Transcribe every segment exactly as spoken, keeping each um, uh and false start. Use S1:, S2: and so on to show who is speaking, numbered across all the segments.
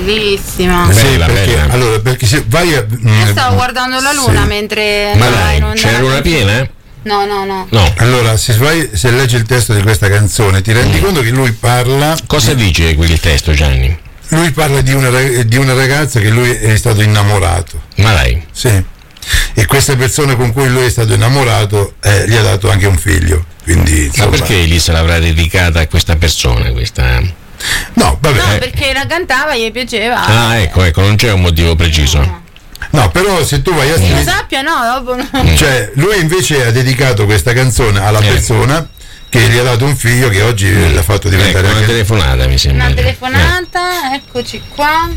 S1: bellissima.
S2: Sì,
S3: Bella,
S2: perché,
S3: bella.
S2: allora, perché se vai a.
S1: Io stavo guardando la luna
S2: sì.
S1: mentre.
S3: Ma
S1: andava in
S3: dai,
S1: onda
S3: c'è la luna
S1: canzone.
S3: piena? Eh?
S1: No, no, no.
S3: No.
S2: Allora, se, vai, se leggi il testo di questa canzone, ti rendi
S3: Mm.
S2: conto che lui parla.
S3: Cosa dice quel testo, Gianni?
S2: Lui parla di una, rag- di una ragazza che lui è stato innamorato.
S3: Ma dai.
S2: Sì. E questa persona con cui lui è stato innamorato eh, gli ha dato anche un figlio. Quindi, insomma,
S3: Ma perché Elisa se l'avrà dedicata a questa persona? Questa...
S2: No, vabbè.
S1: No, perché la cantava, gli piaceva.
S3: Ah, ecco, ecco, non c'è un motivo preciso.
S2: No, però se tu vai a
S1: Che io
S2: sentire.
S1: sappia, no, dopo no.
S2: Cioè, lui invece ha dedicato questa canzone alla
S3: Eh.
S2: persona che gli ha dato un figlio che oggi
S3: Mm.
S2: l'ha fatto diventare
S3: Ecco, una
S2: anche.
S3: telefonata mi sembra.
S1: Una telefonata, eccoci qua.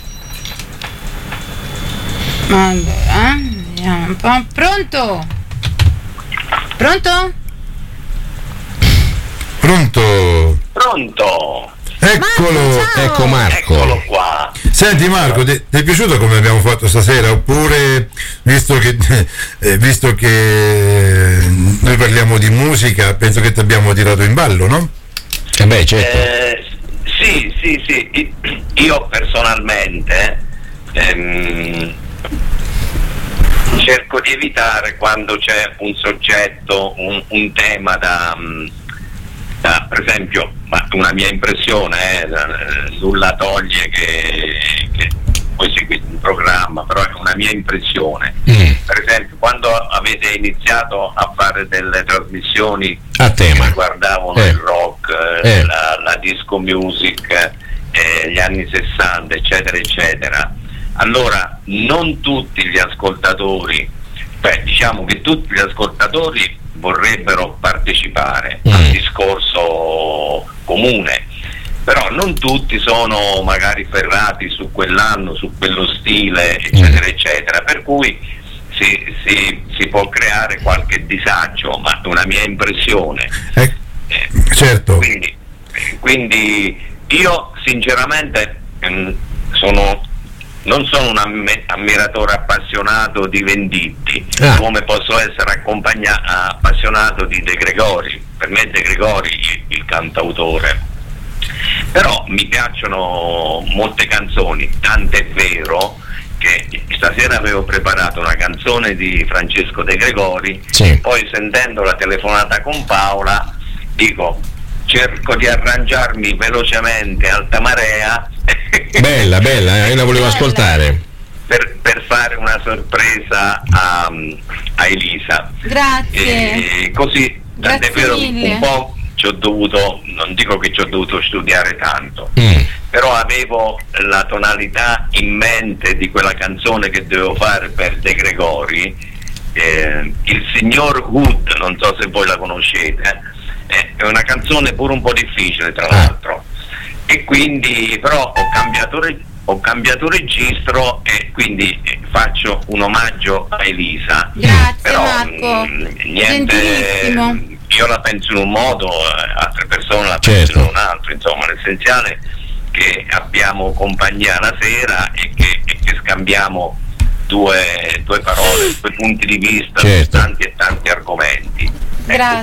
S1: Allora, vediamo un po'. Pronto? Pronto?
S2: Pronto?
S4: Pronto?
S2: Eccolo!
S1: Marco, ciao.
S3: Ecco Marco.
S4: Eccolo qua.
S2: Senti Marco, ti ti è piaciuto come abbiamo fatto stasera? Oppure, visto che, eh, visto che noi parliamo di musica, penso che ti abbiamo tirato in ballo, no?
S3: Eh beh, certo.
S4: Eh, sì, sì, sì. Io personalmente ehm, cerco di evitare quando c'è un soggetto, un, un tema da, da, per esempio, ma una mia impressione, eh, nulla toglie che, che poi seguite un programma, però è una mia impressione.
S3: Mm.
S4: Per esempio, quando avete iniziato a fare delle trasmissioni
S3: A tema.
S4: che riguardavano
S3: Eh.
S4: il rock, eh,
S3: Eh.
S4: la, la disco music, eh, gli anni sessanta, eccetera, eccetera, allora non tutti gli ascoltatori, beh, diciamo che tutti gli ascoltatori vorrebbero partecipare
S3: Mm.
S4: al discorso comune, però non tutti sono magari ferrati su quell'anno, su quello stile, eccetera, eccetera, per cui si, si, si può creare qualche disagio, ma è una mia impressione.
S2: Eh,
S4: Eh,
S2: certo.
S4: quindi, quindi io sinceramente ehm, sono, non sono un amme- ammiratore appassionato di Venditti,
S3: Ah.
S4: come posso essere accompagna- appassionato di De Gregori. Per me De Gregori il, il cantautore, però mi piacciono molte canzoni, tant'è vero che stasera avevo preparato una canzone di Francesco De Gregori.
S3: Sì.
S4: Poi sentendo la telefonata con Paola dico cerco di arrangiarmi velocemente alta marea
S3: Bella, bella, eh, io la volevo
S1: Bella.
S3: ascoltare.
S4: per, per fare una sorpresa a, a Elisa.
S1: Grazie.
S4: E così, tant'è
S1: Grazie
S4: vero,
S1: mille.
S4: un po' ci ho dovuto, non dico che ci ho dovuto studiare tanto,
S3: Mm.
S4: però avevo la tonalità in mente di quella canzone che dovevo fare per De Gregori, eh, il signor Hood, non so se voi la conoscete, eh, è una canzone pure un po' difficile tra l'altro, e quindi però ho cambiato, re- ho cambiato registro e quindi eh, faccio un omaggio a Elisa.
S1: Grazie
S4: Però
S1: Marco.
S4: mh, niente,
S1: Gentilissimo.
S4: io la penso in un modo, eh, altre persone la pensano
S3: Certo.
S4: in un altro, insomma l'essenziale è che abbiamo compagnia la sera e che, e che scambiamo due, due parole, due punti di vista
S3: Certo.
S4: su tanti e tanti argomenti. Ecco,
S1: Grazie.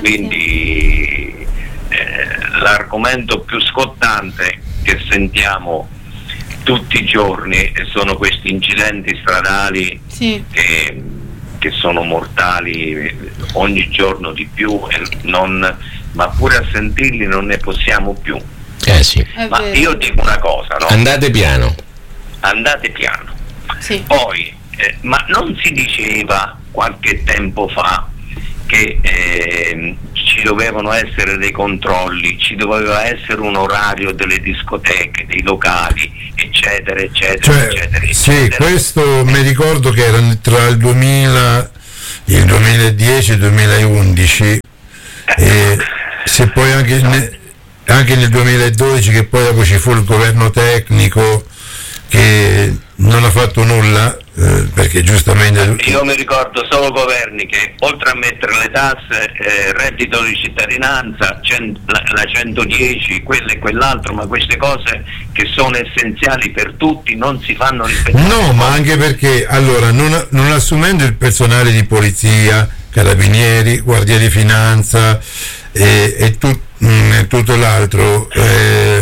S4: quindi eh, l'argomento più scottante che sentiamo tutti i giorni sono questi incidenti stradali
S1: Sì.
S4: che, che sono mortali ogni giorno di più, e non, ma pure a sentirli non ne possiamo più.
S3: Eh sì.
S1: È
S4: Ma
S1: vero.
S4: io dico una cosa, no?
S3: Andate piano.
S4: Andate piano.
S1: Sì.
S4: Poi, eh, ma non si diceva qualche tempo fa che eh, ci dovevano essere dei controlli, ci doveva essere un orario delle discoteche, dei locali, eccetera, eccetera,
S2: Cioè,
S4: eccetera,
S2: sì,
S4: eccetera.
S2: questo mi ricordo che era tra il duemila, il duemiladieci e il duemilaundici, e se poi anche, ne- anche nel duemiladodici, che poi dopo ci fu il governo tecnico che non ha fatto nulla, eh, perché giustamente
S4: Io mi ricordo solo governi che oltre a mettere le tasse, eh, reddito di cittadinanza, cen- la, la centodieci, quello e quell'altro, ma queste cose che sono essenziali per tutti non si fanno rispettare.
S2: no, ma anche perché allora non, non assumendo il personale di polizia, carabinieri, guardia di finanza e, e, tut- mh, e tutto l'altro, eh,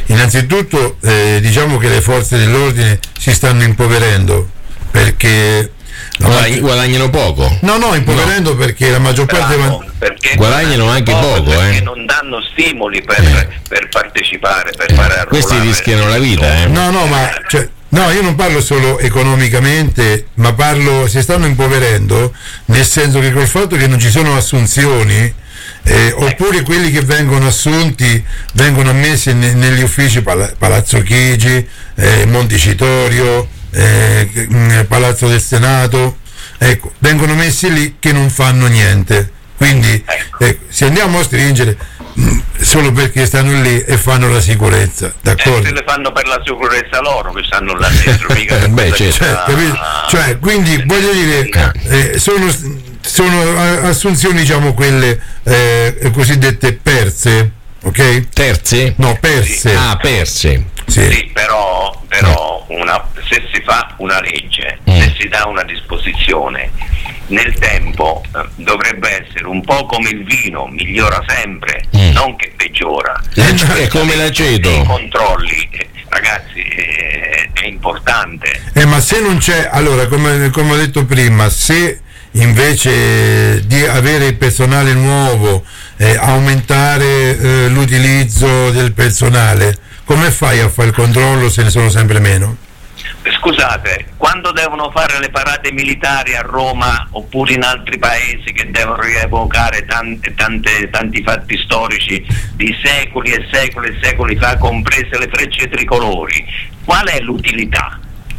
S2: innanzitutto eh, diciamo che le forze dell'ordine si stanno impoverendo perché la
S3: Guadagn-
S2: maggior-
S3: guadagnano poco.
S2: no no impoverendo perché la maggior parte
S4: Bravo,
S2: va-
S4: perché
S3: guadagnano anche poco,
S4: perché
S3: eh.
S4: non danno stimoli per,
S3: Eh.
S4: per partecipare, per fare arruolare.
S3: Questi rischiano la vita, eh.
S2: no no ma cioè, no, io non parlo solo economicamente, ma parlo, si stanno impoverendo, nel senso che col fatto che non ci sono assunzioni, eh, oppure quelli che vengono assunti vengono ammessi ne- negli uffici Pala- Palazzo Chigi, eh, Montecitorio, eh, mh, Palazzo del Senato, ecco, vengono messi lì che non fanno niente. Quindi ecco, se andiamo a stringere mh, solo perché stanno lì e fanno la sicurezza,
S4: Eh,
S2: d'accordo?
S4: se le fanno per la sicurezza loro che stanno là dentro, mica per
S3: Beh,
S4: quella che
S3: certo.
S2: Cioè,
S4: sta-
S2: capito? Cioè, quindi voglio dire, eh, sono, sono a- assunzioni, diciamo, quelle eh, cosiddette perse, ok?
S3: Terzi?
S2: No, perse.
S3: Ah, persi.
S2: Sì.
S4: Sì, però, però una, se si fa una legge,
S3: Mm.
S4: se si dà una disposizione, nel tempo eh, dovrebbe essere un po' come il vino, migliora sempre,
S3: Mm.
S4: non che peggiora.
S3: L'ac- È come l'aceto.
S4: I controlli, eh, ragazzi, eh, è importante.
S2: Eh, ma se non c'è, allora, come, come ho detto prima, se invece di avere il personale nuovo, eh, aumentare eh, l'utilizzo del personale, come fai a fare il controllo se ne sono sempre meno?
S4: Scusate, quando devono fare le parate militari a Roma oppure in altri paesi che devono rievocare tante, tante, tanti fatti storici di secoli e secoli e secoli fa, comprese le frecce tricolori, qual è l'utilità?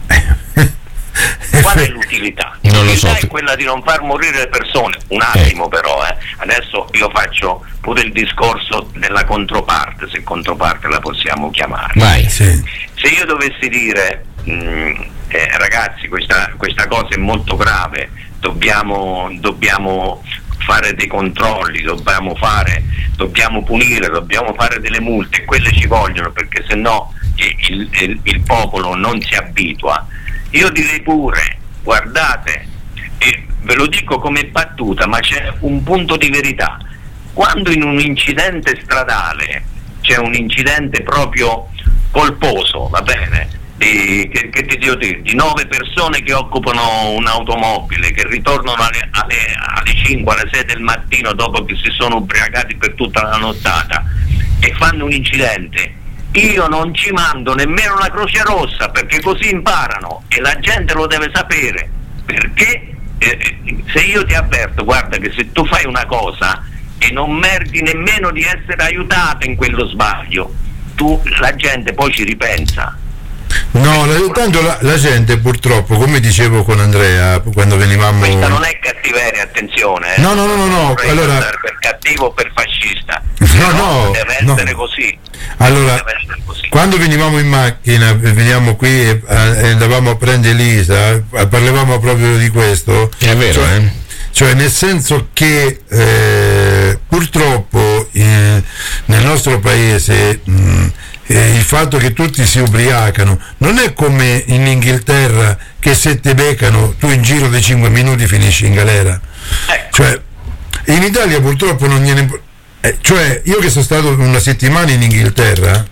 S4: Qual è l'utilità?
S3: Non lo
S4: L'utilità
S3: so.
S4: è quella di non far morire le persone. Un attimo però, eh. Adesso io faccio pure il discorso della controparte, se controparte la possiamo chiamare.
S3: Vai.
S2: Sì.
S4: Se io dovessi dire mh, eh, ragazzi, questa, questa cosa è molto grave, dobbiamo, dobbiamo fare dei controlli, dobbiamo fare, dobbiamo punire, dobbiamo fare delle multe, quelle ci vogliono perché se no il, il, il popolo non si abitua. Io direi pure, guardate, e ve lo dico come battuta, ma c'è un punto di verità. Quando in un incidente stradale c'è un incidente proprio colposo, va bene, di, che, che ti devo dire, di nove persone che occupano un'automobile, che ritornano alle, alle, alle cinque, alle sei del mattino dopo che si sono ubriacati per tutta la nottata e fanno un incidente, io non ci mando nemmeno la Croce Rossa perché così imparano e la gente lo deve sapere, perché eh, se io ti avverto, guarda che se tu fai una cosa e non meriti nemmeno di essere aiutato in quello sbaglio, tu, la gente poi ci ripensa.
S2: No, la, tanto la, la gente purtroppo, come dicevo con Andrea quando venivamo...
S4: Questa non è cattiveria, attenzione, eh.
S2: No, no, no, no, no,
S4: Vorrei
S2: allora-
S4: andare per cattivo o per fascista.
S2: No, no,
S4: deve
S2: no.
S4: essere così.
S2: Allora,
S4: Deve essere così.
S2: quando venivamo in macchina, veniamo qui e, e andavamo a prendere Elisa, eh, parlavamo proprio di questo.
S3: È vero,
S2: cioè,
S3: eh?
S2: Cioè nel senso che eh, purtroppo eh, nel nostro paese mh, eh, il fatto che tutti si ubriacano non è come in Inghilterra che se te beccano tu in giro di cinque minuti finisci in galera.
S4: Ecco.
S2: Cioè in Italia purtroppo non gliene... Eh, cioè io che sono stato una settimana in Inghilterra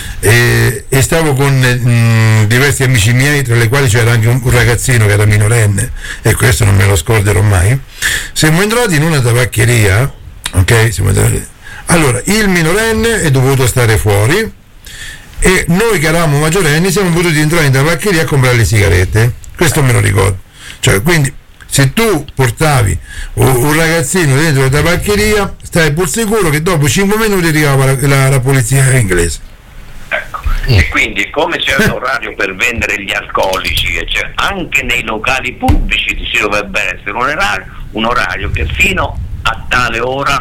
S2: e, e stavo con mh, diversi amici miei, tra le quali c'era anche un, un ragazzino che era minorenne e questo non me lo scorderò mai. Siamo entrati in una tabaccheria, ok? Siamo entrati... Allora il minorenne è dovuto stare fuori e noi che eravamo maggiorenni siamo potuti entrare in tabaccheria a comprare le sigarette, questo me lo ricordo. Cioè quindi se tu portavi un ragazzino dentro la tabaccheria stai pur sicuro che dopo cinque minuti arrivava la, la, la polizia inglese.
S4: Ecco. E quindi come c'è un orario per vendere gli alcolici, e c'è, anche nei locali pubblici ci dovrebbe essere un orario, un orario che fino a tale ora